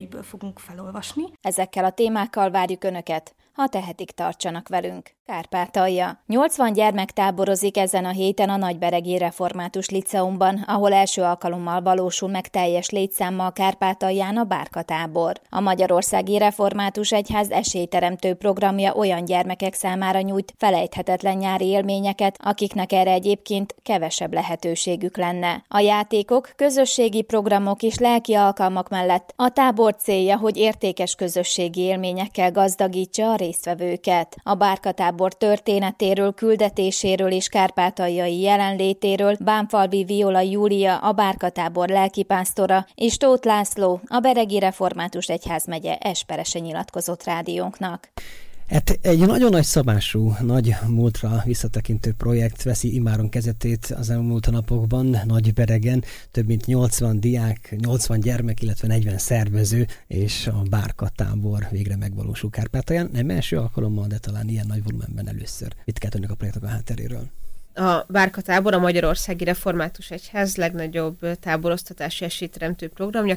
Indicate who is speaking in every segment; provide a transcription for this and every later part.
Speaker 1: könyveiből fogunk felolvasni.
Speaker 2: Ezekkel a témákkal várjuk Önöket, ha tehetik, tartsanak velünk. Kárpátalja. 80 gyermek táborozik ezen a héten a Nagyberegi Református Liceumban, ahol első alkalommal valósul meg teljes létszámmal Kárpátalján a bárkatábor. A Magyarországi Református Egyház esélyteremtő programja olyan gyermekek számára nyújt felejthetetlen nyári élményeket, akiknek erre egyébként kevesebb lehetőségük lenne. A játékok, közösségi programok és lelki alkalmak mellett a tábor célja, hogy értékes közösségi élményekkel gazdagítsa a résztvevőket. A bárkatábor történetéről, küldetéséről és kárpátaljai jelenlétéről Bánfalvi Viola Júlia, a bárkatábor lelkipásztora, és Tóth László, a Beregi Református Egyházmegye esperese nyilatkozott rádiónknak.
Speaker 3: Hát egy nagyon nagy szabású, nagy múltra visszatekintő projekt veszi immáron kezdetét az elmúlt napokban Nagyberegen. Több mint 80 diák, 80 gyermek, illetve 40 szervező, és a bárkatábor végre megvalósul Kárpátalján. Nem első alkalommal, de talán ilyen nagy volumenben először. Mit kell tudni a projektek a hátteréről?
Speaker 4: A bárkatábor a Magyarországi Református Egyház legnagyobb táboroztatási esélyteremtő programja.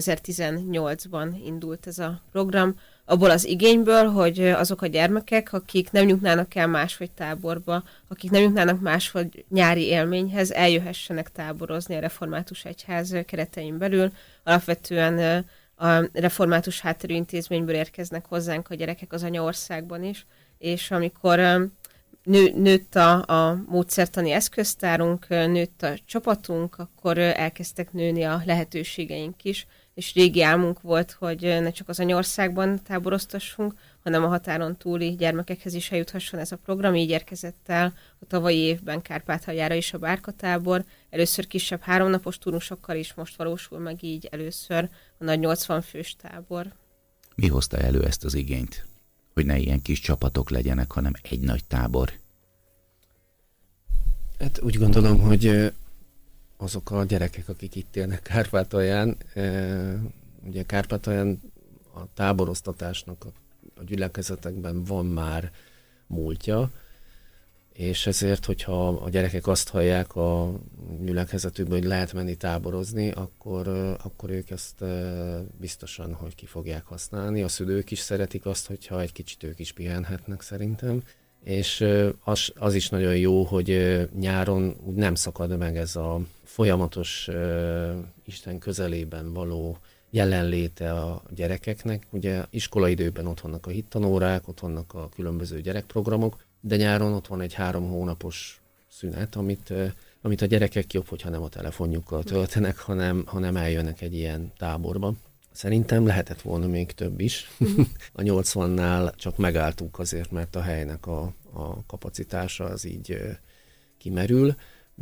Speaker 4: 2018-ban indult ez a program, abból az igényből, hogy azok a gyermekek, akik nem jutnának el máshogy táborba, akik nem jutnának máshogy nyári élményhez, eljöhessenek táborozni a Református Egyház keretein belül. Alapvetően a református hátterű intézményből érkeznek hozzánk a gyerekek az anyaországban is, és amikor nőtt a módszertani eszköztárunk, nőtt a csapatunk, akkor elkezdtek nőni a lehetőségeink is, és régi álmunk volt, hogy ne csak az anyaországban táboroztassunk, hanem a határon túli gyermekekhez is eljuthasson ez a program. Így érkezett el a tavalyi évben Kárpátaljára is a bárkatábor. Először kisebb 3 napos turnusokkal is, most valósul meg így először a nagy 80 fős tábor.
Speaker 5: Mi hozta elő ezt az igényt? Hogy ne ilyen kis csapatok legyenek, hanem egy nagy tábor?
Speaker 6: Hát úgy gondolom, hogy azok a gyerekek, akik itt élnek Kárpátalján, ugye Kárpátalján a táboroztatásnak a gyülekezetekben van már múltja, és ezért, hogyha a gyerekek azt hallják a gyülekezetükből, hogy lehet menni táborozni, akkor ők ezt biztosan, hogy ki fogják használni. A szülők is szeretik azt, hogyha egy kicsit ők is pihenhetnek szerintem. És az is nagyon jó, hogy nyáron nem szakad meg ez a folyamatos Isten közelében való jelenléte a gyerekeknek. Ugye iskolaidőben ott vannak a hittanórák, ott vannak a különböző gyerekprogramok, de nyáron ott van egy 3 hónapos szünet, amit a gyerekek jobb, hogyha nem a telefonjukkal töltenek, hanem eljönnek egy ilyen táborba. Szerintem lehetett volna még több is. A 80-nál csak megálltunk azért, mert a helynek a kapacitása az így kimerül,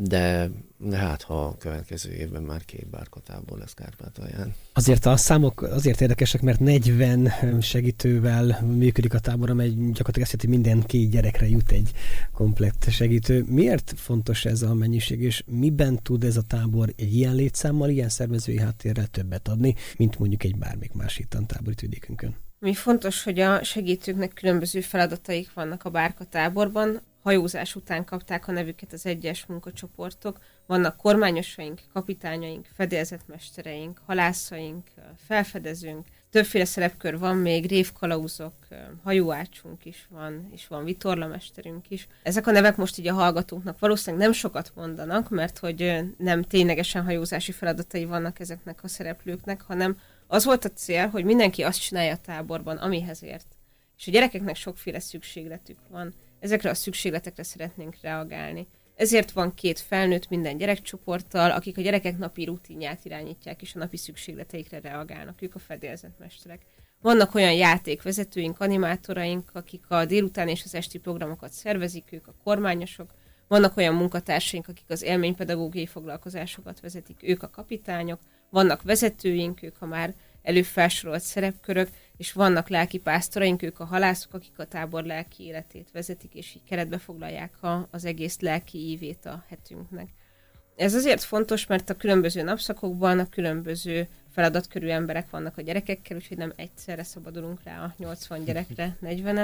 Speaker 6: de hát ha a következő évben már 2 bárkatábor lesz Kárpátalján.
Speaker 3: Azért a számok azért érdekesek, mert 40 segítővel működik a tábor, amely gyakorlatilag azt jelenti, hogy minden 2 gyerekre jut egy komplett segítő. Miért fontos ez a mennyiség, és miben tud ez a tábor egy ilyen létszámmal, ilyen szervezői háttérrel többet adni, mint mondjuk egy bármelyik más hittantábori vidékünkön?
Speaker 4: Mi fontos, hogy a segítőknek különböző feladataik vannak a bárkatáborban. Hajózás után kapták a nevüket az egyes munkacsoportok. Vannak kormányosaink, kapitányaink, fedélzetmestereink, halászaink, felfedezőnk. Többféle szerepkör van még, révkalauzok, hajóácsunk is van, és van vitorlamesterünk is. Ezek a nevek most így a hallgatóknak valószínűleg nem sokat mondanak, mert hogy nem ténylegesen hajózási feladatai vannak ezeknek a szereplőknek, hanem az volt a cél, hogy mindenki azt csinálja a táborban, amihez ért. És a gyerekeknek sokféle szükségletük van. Ezekre a szükségletekre szeretnénk reagálni. Ezért van 2 felnőtt minden gyerekcsoporttal, akik a gyerekek napi rutinját irányítják, és a napi szükségleteikre reagálnak. Ők a fedélzetmesterek. Vannak olyan játékvezetőink, animátoraink, akik a délután és az esti programokat szervezik, ők a kormányosok. Vannak olyan munkatársaink, akik az élménypedagógiai foglalkozásokat vezetik, ők a kapitányok. Vannak vezetőink, ők a már előfelsorolt szerepkörök, és vannak lelkipásztoraink, ők a halászok, akik a tábor lelki életét vezetik, és így keretbe foglalják az egész lelki ívét a hetünknek. Ez azért fontos, mert a különböző napszakokban a különböző feladatkörű emberek vannak a gyerekekkel, úgyhogy nem egyszerre szabadulunk rá a 80 gyerekre, 40-en,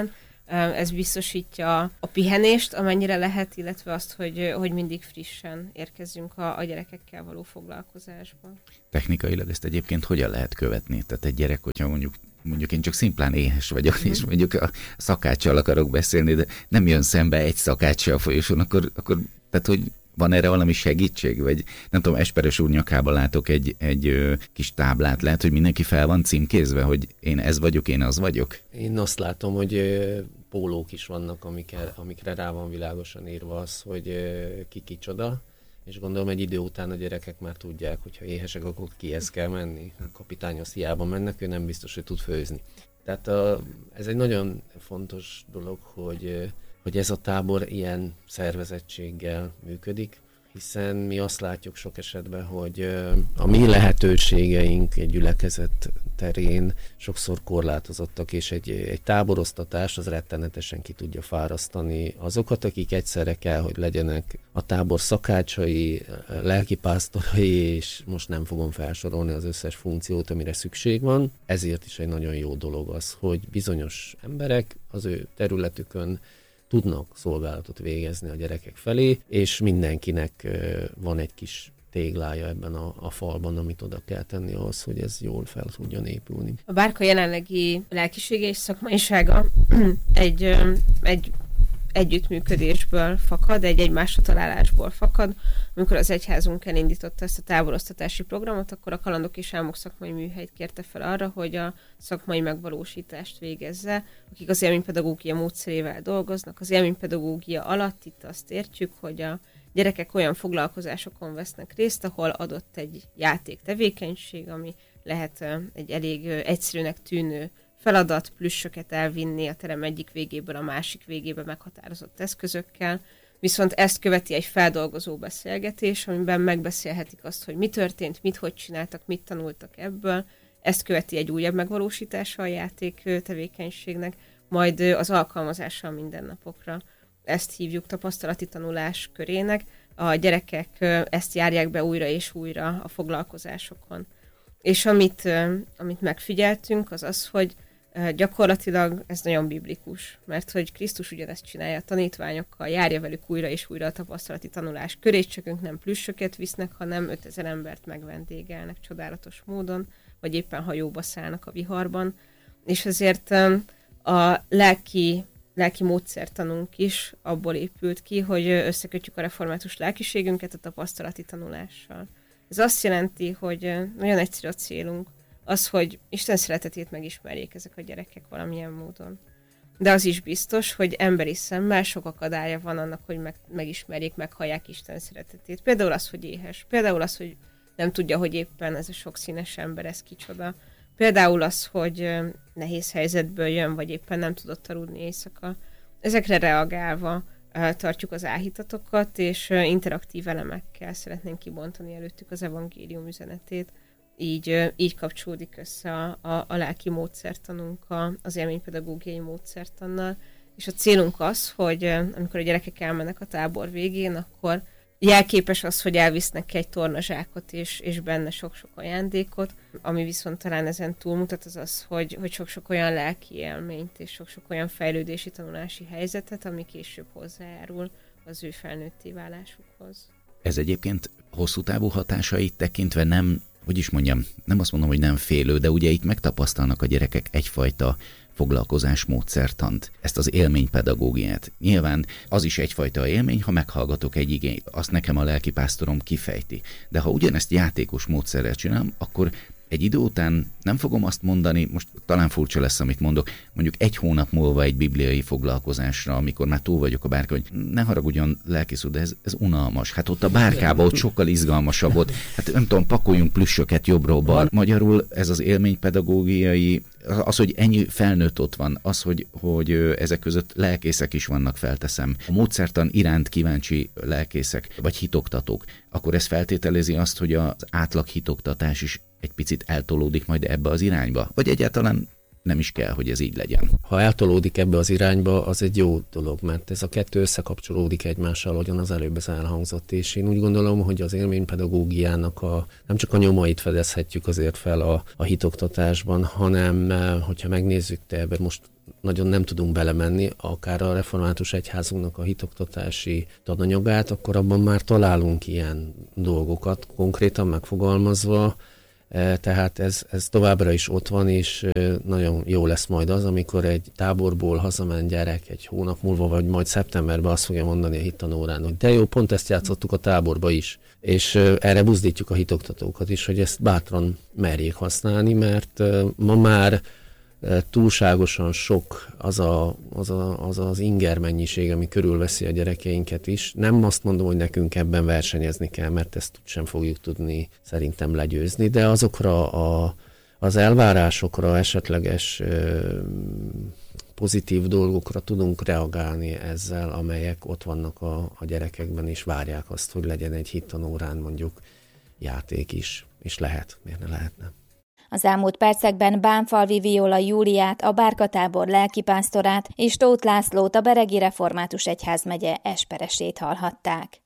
Speaker 4: Ez biztosítja a pihenést, amennyire lehet, illetve azt, hogy mindig frissen érkezzünk a gyerekekkel való foglalkozásba.
Speaker 5: Technikailag ezt egyébként hogyan lehet követni? Tehát egy gyerek, hogyha mondjuk én csak szimplán éhes vagyok, és mondjuk a szakáccsal akarok beszélni, de nem jön szembe egy szakáccsal a folyosón, akkor tehát, hogy van erre valami segítség? Vagy nem tudom, Esperes úr nyakában látok egy kis táblát, lehet, hogy mindenki fel van címkézve, hogy én ez vagyok, én az vagyok?
Speaker 6: Én azt látom, hogy pólók is vannak, amikre rá van világosan írva az, hogy ki kicsoda, és gondolom egy idő után a gyerekek már tudják, hogy ha éhesek, akkor kihez kell menni. A kapitányhoz hiába mennek, ő nem biztos, hogy tud főzni. Tehát ez egy nagyon fontos dolog, hogy ez a tábor ilyen szervezettséggel működik, hiszen mi azt látjuk sok esetben, hogy a mi lehetőségeink egy gyülekezet terén sokszor korlátozottak, és egy táboroztatás az rettenetesen ki tudja fárasztani azokat, akik egyszerre kell, hogy legyenek a tábor szakácsai, lelkipásztorai, és most nem fogom felsorolni az összes funkciót, amire szükség van. Ezért is egy nagyon jó dolog az, hogy bizonyos emberek az ő területükön tudnak szolgálatot végezni a gyerekek felé, és mindenkinek van egy kis téglája ebben a falban, amit oda kell tenni ahhoz, hogy ez jól fel tudjon épülni.
Speaker 4: A Bárka jelenlegi lelkisége és szakmaisága egy együttműködésből fakad, egy egymásra találásból fakad. Amikor az egyházunk elindította ezt a táboroztatási programot, akkor a Kalandok és Álmok szakmai műhelyt kérte fel arra, hogy a szakmai megvalósítást végezze, akik az élménypedagógia módszerével dolgoznak. Az élménypedagógia alatt itt azt értjük, hogy a gyerekek olyan foglalkozásokon vesznek részt, ahol adott egy játéktevékenység, ami lehet egy elég egyszerűnek tűnő feladat, plüssöket elvinni a terem egyik végéből a másik végébe meghatározott eszközökkel, viszont ezt követi egy feldolgozó beszélgetés, amiben megbeszélhetik azt, hogy mi történt, hogy csináltak, mit tanultak ebből, ezt követi egy újabb megvalósítása a játék tevékenységnek, majd az alkalmazása a mindennapokra. Ezt hívjuk tapasztalati tanulás körének. A gyerekek ezt járják be újra és újra a foglalkozásokon. És amit megfigyeltünk, az az, hogy gyakorlatilag ez nagyon biblikus, mert hogy Krisztus ugyanezt csinálja a tanítványokkal, járja velük újra és újra a tapasztalati tanulás körét, csak ők nem plüssöket visznek, hanem 5000 embert megvendégelnek csodálatos módon, vagy éppen hajóba szállnak a viharban. És ezért a lelki módszertanunk is abból épült ki, hogy összekötjük a református lelkiségünket a tapasztalati tanulással. Ez azt jelenti, hogy nagyon egyszerű a célunk, az, hogy Isten szeretetét megismerjék ezek a gyerekek valamilyen módon. De az is biztos, hogy emberi szemmel sok akadálya van annak, hogy megismerjék, meghallják Isten szeretetét. Például az, hogy éhes. Például az, hogy nem tudja, hogy éppen ez a sok színes ember, ez kicsoda. Például az, hogy nehéz helyzetből jön, vagy éppen nem tudott aludni éjszaka. Ezekre reagálva tartjuk az áhítatokat, és interaktív elemekkel szeretnénk kibontani előttük az evangélium üzenetét. Így kapcsolódik össze a lelki módszertanunk az élménypedagógiai módszertannal, és a célunk az, hogy amikor a gyerekek elmennek a tábor végén, akkor jelképes az, hogy elvisznek egy tornazsákot, és benne sok-sok ajándékot, ami viszont talán ezen túlmutat, az az, hogy sok-sok olyan lelki élményt, és sok-sok olyan fejlődési tanulási helyzetet, ami később hozzájárul az ő felnőtté válásukhoz. Ez
Speaker 5: egyébként hosszú távú hatásait tekintve nem azt mondom, hogy nem félő, de ugye itt megtapasztalnak a gyerekek egyfajta foglalkozásmódszertant, ezt az élménypedagógiát. Nyilván az is egyfajta élmény, ha meghallgatok egy igényt, azt nekem a lelkipásztorom kifejti. De ha ugyanezt játékos módszerrel csinálom, akkor egy idő után nem fogom azt mondani, most talán furcsa lesz, amit mondok, mondjuk 1 hónap múlva egy bibliai foglalkozásra, amikor már túl vagyok a bárka, hogy ne haragudjon lelkész úr, de ez unalmas. Hát ott a bárkában ott sokkal izgalmasabb volt. Hát nem tudom, pakoljunk plüssöket jobbról bal. Magyarul ez az élménypedagógiai, az, hogy ennyi felnőtt ott van, az, hogy ezek között lelkészek is vannak, felteszem. A módszertan iránt kíváncsi lelkészek, vagy hitoktatók, akkor ez feltételezi azt, hogy az átlag hitoktatás is egy picit eltolódik majd ebbe az irányba? Vagy egyáltalán nem is kell, hogy ez így legyen.
Speaker 6: Ha eltolódik ebbe az irányba, az egy jó dolog, mert ez a kettő összekapcsolódik egymással, ahogyan az előbb ez elhangzott, és én úgy gondolom, hogy az élménypedagógiának nem csak a nyomait fedezhetjük azért fel a hitoktatásban, hanem hogyha megnézzük, ebben most nagyon nem tudunk belemenni, akár a református egyházunknak a hitoktatási tananyagát, akkor abban már találunk ilyen dolgokat, konkrétan megfogalmazva, tehát ez továbbra is ott van, és nagyon jó lesz majd az, amikor egy táborból hazament gyerek egy hónap múlva, vagy majd szeptemberben azt fogja mondani a hittanórán, hogy de jó, pont ezt játszottuk a táborba is. És erre buzdítjuk a hitoktatókat is, hogy ezt bátran merjék használni, mert ma már túlságosan sok az inger mennyiség, ami körülveszi a gyerekeinket is. Nem azt mondom, hogy nekünk ebben versenyezni kell, mert ezt sem fogjuk tudni szerintem legyőzni, de azokra az elvárásokra, esetleges pozitív dolgokra tudunk reagálni ezzel, amelyek ott vannak a gyerekekben, és várják azt, hogy legyen egy hittanórán mondjuk játék is, és lehet, miért ne lehetne.
Speaker 2: Az elmúlt percekben Bánfalvi Viola Júliát, a Bárkatábor lelkipásztorát és Tóth Lászlót, a Beregi Református Egyházmegye esperesét hallhatták.